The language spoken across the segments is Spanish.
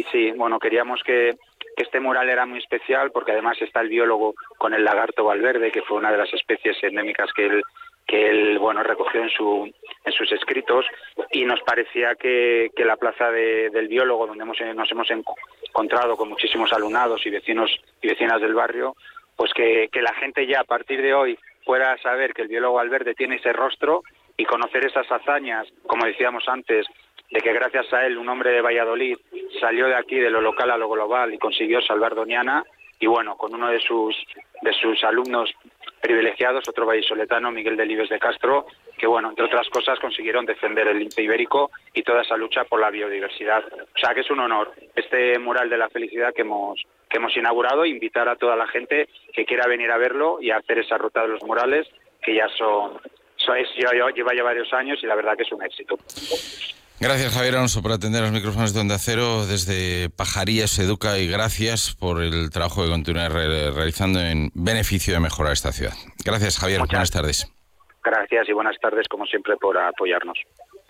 sí, bueno, queríamos que este mural era muy especial porque además está el biólogo con el lagarto Valverde, que fue una de las especies endémicas que él bueno, recogió en sus escritos, y nos parecía que la plaza del biólogo, donde nos hemos encontrado con muchísimos alumnados y vecinos y vecinas del barrio, pues que la gente ya a partir de hoy pueda saber que el biólogo Valverde tiene ese rostro y conocer esas hazañas, como decíamos antes, de que gracias a él un hombre de Valladolid salió de aquí, de lo local a lo global, y consiguió salvar Doñana, y bueno, con uno de sus alumnos privilegiados, otro vallisoletano, Miguel Delibes de Castro, que bueno, entre otras cosas consiguieron defender el lince ibérico y toda esa lucha por la biodiversidad. O sea que es un honor este mural de la felicidad que hemos inaugurado, e invitar a toda la gente que quiera venir a verlo y a hacer esa ruta de los murales, que ya lleva ya varios años y la verdad que es un éxito. Gracias, Javier Alonso, por atender los micrófonos de Onda Cero desde Pajarías Educa, y gracias por el trabajo que continúa realizando en beneficio de mejorar esta ciudad. Gracias, Javier. Buenas tardes. Gracias y buenas tardes, como siempre, por apoyarnos.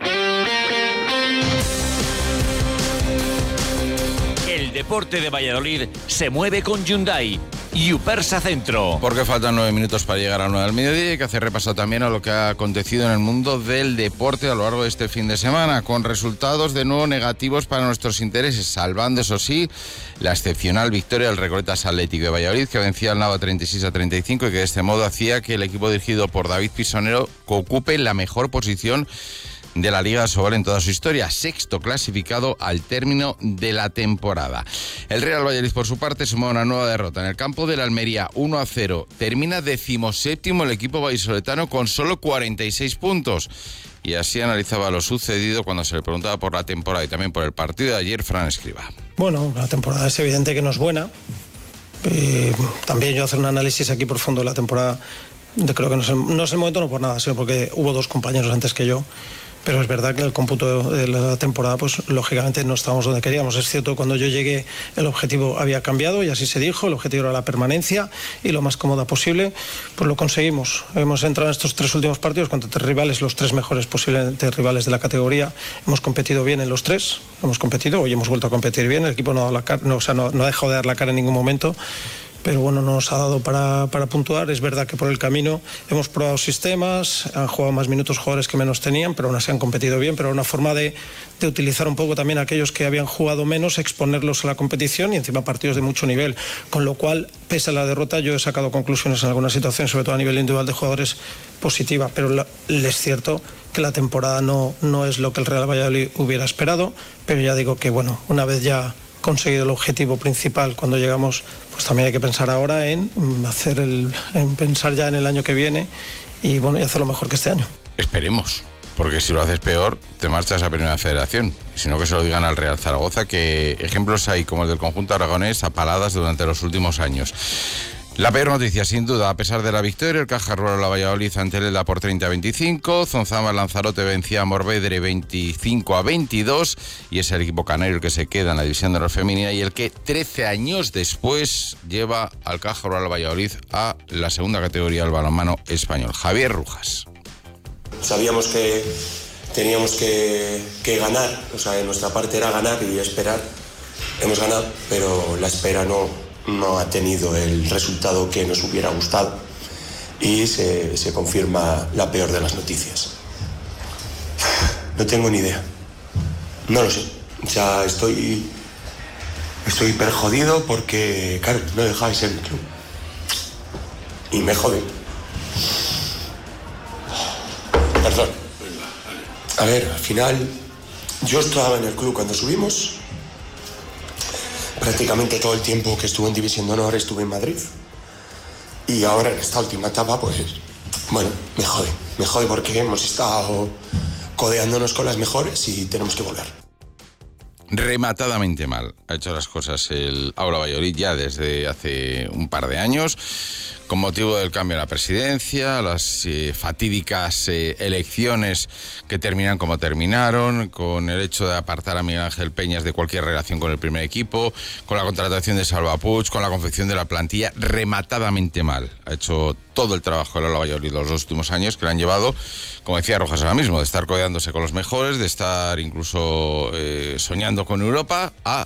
El deporte de Valladolid se mueve con Hyundai y Upersa Centro. Porque faltan 9 minutos para llegar a las 9 del mediodía, y que hacer repaso también a lo que ha acontecido en el mundo del deporte a lo largo de este fin de semana, con resultados de nuevo negativos para nuestros intereses, salvando, eso sí, la excepcional victoria del Recoletas Atlético de Valladolid, que vencía al Nava 36-35, y que de este modo hacía que el equipo dirigido por David Pisonero ocupe la mejor posición de la Liga Sobal en toda su historia, sexto clasificado al término de la temporada. El Real Valladolid, por su parte, sumó una nueva derrota en el campo de la Almería, 1-0. Termina 17º el equipo vallisoletano con solo 46 puntos. Y así analizaba lo sucedido cuando se le preguntaba por la temporada y también por el partido de ayer, Fran Escribá. Bueno, la temporada es evidente que no es buena. También yo hacer un análisis aquí profundo de la temporada, creo que no es el momento, no por nada, sino porque hubo dos compañeros antes que yo. Pero es verdad que en el cómputo de la temporada, pues lógicamente no estábamos donde queríamos. Es cierto, cuando yo llegué el objetivo había cambiado, y así se dijo, el objetivo era la permanencia y lo más cómoda posible, pues lo conseguimos. Hemos entrado en estos 3 últimos partidos contra 3 rivales, los 3 mejores posiblemente rivales de la categoría. Hemos competido bien en los 3, hoy hemos vuelto a competir bien, el equipo no ha dejado de dar la cara en ningún momento. Pero bueno, no nos ha dado para puntuar. Es verdad que por el camino hemos probado sistemas, han jugado más minutos jugadores que menos tenían, pero aún así han competido bien. Pero una forma de utilizar un poco también a aquellos que habían jugado menos, exponerlos a la competición, y encima partidos de mucho nivel. Con lo cual, pese a la derrota, yo he sacado conclusiones en algunas situaciones, sobre todo a nivel individual de jugadores, positiva. Pero es cierto que la temporada no es lo que el Real Valladolid hubiera esperado. Pero ya digo que, bueno, una vez ya conseguido el objetivo principal cuando llegamos, pues también hay que pensar ahora en pensar ya en el año que viene y bueno, y hacerlo mejor que este año. Esperemos, porque si lo haces peor te marchas a Primera Federación, sino que se lo digan al Real Zaragoza, que ejemplos hay como el del conjunto aragonés a paladas durante los últimos años. La peor noticia, sin duda, a pesar de la victoria, el Caja Rural a Valladolid ante el Elda por 30-25, Zonzama Lanzarote vencía a Morvedre 25-22, y es el equipo canario el que se queda en la división de honor femenina y el que 13 años después lleva al Caja Rural a Valladolid a la segunda categoría del balonmano español. Javier Rujas. Sabíamos que teníamos que ganar, o sea, de nuestra parte era ganar y esperar. Hemos ganado, pero la espera no ha tenido el resultado que nos hubiera gustado, y se confirma la peor de las noticias. No tengo ni idea, no lo sé, o sea, estoy hiper jodido porque, claro, no dejáis ser mi club y me jode. Perdón. A ver, al final yo estaba en el club cuando subimos. Prácticamente todo el tiempo que estuve en División de Honor estuve en Madrid, y ahora en esta última etapa, pues, bueno, me jode porque hemos estado codeándonos con las mejores y tenemos que volver. Rematadamente mal ha hecho las cosas el Aula Valladolid ya desde hace un par de años, con motivo del cambio en la presidencia, las fatídicas elecciones que terminan como terminaron, con el hecho de apartar a Miguel Ángel Peñas de cualquier relación con el primer equipo, con la contratación de Salva Puig, con la confección de la plantilla. Rematadamente mal ha hecho todo el trabajo del Aula Valladolid los 2 últimos años, que le han llevado, como decía Rojas ahora mismo, de estar codeándose con los mejores, de estar incluso soñando con Europa, a